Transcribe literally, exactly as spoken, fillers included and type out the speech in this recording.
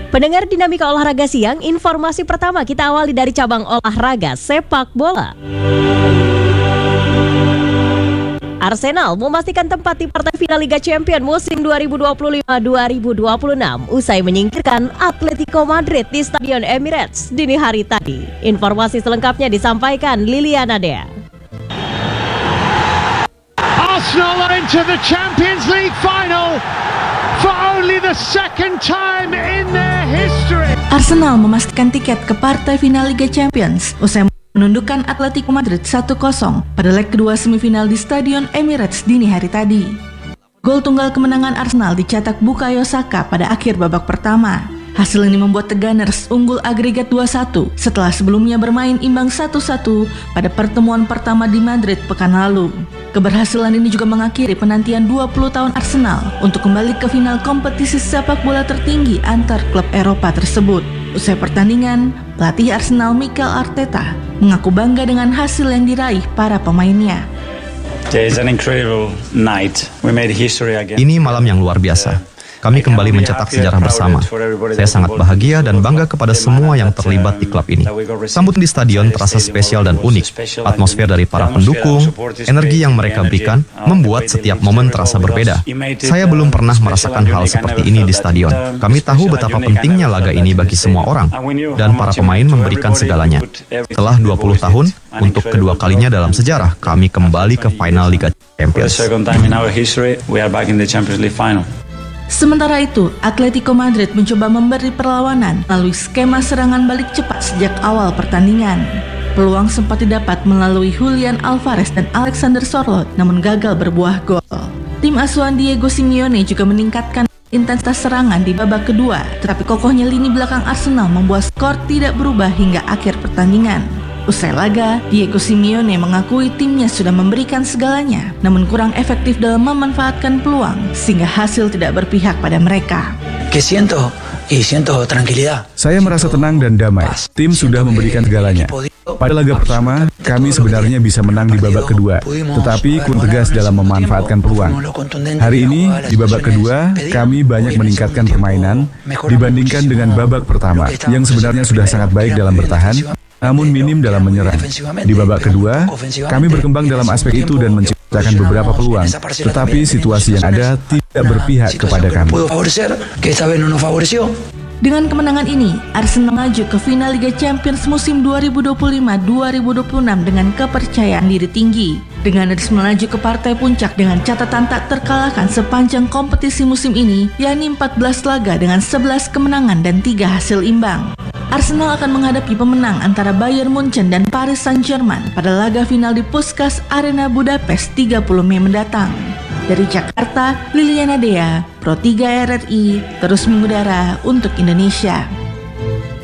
Pendengar Dinamika Olahraga Siang, informasi pertama kita awali dari cabang olahraga sepak bola. Arsenal memastikan tempat di partai final Liga Champions musim dua ribu dua puluh lima dua ribu dua puluh enam usai menyingkirkan Atletico Madrid di Stadion Emirates dini hari tadi. Informasi selengkapnya disampaikan Liliana Dea. Arsenal are into the Champions League final for only the second time in their history. Arsenal memastikan tiket ke partai final Liga Champions usai menundukkan Atletico Madrid satu kosong pada leg kedua semifinal di Stadion Emirates dini hari tadi. Gol tunggal kemenangan Arsenal dicetak Bukayo Saka pada akhir babak pertama. Hasil ini membuat The Gunners unggul agregat dua satu setelah sebelumnya bermain imbang satu satu pada pertemuan pertama di Madrid pekan lalu. Keberhasilan ini juga mengakhiri penantian dua puluh tahun Arsenal untuk kembali ke final kompetisi sepak bola tertinggi antar klub Eropa tersebut. Usai pertandingan, pelatih Arsenal Mikel Arteta mengaku bangga dengan hasil yang diraih para pemainnya. Ini malam yang luar biasa. Kami kembali mencetak sejarah bersama. Saya sangat bahagia dan bangga kepada semua yang terlibat di klub ini. Sambutan di stadion terasa spesial dan unik. Atmosfer dari para pendukung, energi yang mereka berikan, membuat setiap momen terasa berbeda. Saya belum pernah merasakan hal seperti ini di stadion. Kami tahu betapa pentingnya laga ini bagi semua orang, dan para pemain memberikan segalanya. Setelah dua puluh tahun, untuk kedua kalinya dalam sejarah, kami kembali ke final Liga Champions. Sementara itu, Atletico Madrid mencoba memberi perlawanan melalui skema serangan balik cepat sejak awal pertandingan. Peluang sempat didapat melalui Julian Alvarez dan Alexander Sørloth, namun gagal berbuah gol. Tim asuhan Diego Simeone juga meningkatkan intensitas serangan di babak kedua, tetapi kokohnya lini belakang Arsenal membuat skor tidak berubah hingga akhir pertandingan. Usai laga, Diego Simeone mengakui timnya sudah memberikan segalanya, namun kurang efektif dalam memanfaatkan peluang, sehingga hasil tidak berpihak pada mereka. Saya merasa tenang dan damai. Tim sudah memberikan segalanya. Pada laga pertama, kami sebenarnya bisa menang di babak kedua, tetapi kurang tegas dalam memanfaatkan peluang. Hari ini, di babak kedua, kami banyak meningkatkan permainan dibandingkan dengan babak pertama, yang sebenarnya sudah sangat baik dalam bertahan, namun minim dalam menyerang. Di babak kedua, kami berkembang dalam aspek itu dan menciptakan beberapa peluang, tetapi situasi yang ada tidak berpihak kepada kami. Dengan kemenangan ini, Arsenal maju ke final Liga Champions musim dua ribu dua puluh lima dua ribu dua puluh enam dengan kepercayaan diri tinggi. Dengan terus melaju ke partai puncak dengan catatan tak terkalahkan sepanjang kompetisi musim ini, yakni empat belas laga dengan sebelas kemenangan dan tiga hasil imbang. Arsenal akan menghadapi pemenang antara Bayern Munchen dan Paris Saint-Germain pada laga final di Puskás Arena Budapest tiga puluh Mei mendatang. Dari Jakarta, Liliana Dea, Pro tiga R R I, terus mengudara untuk Indonesia.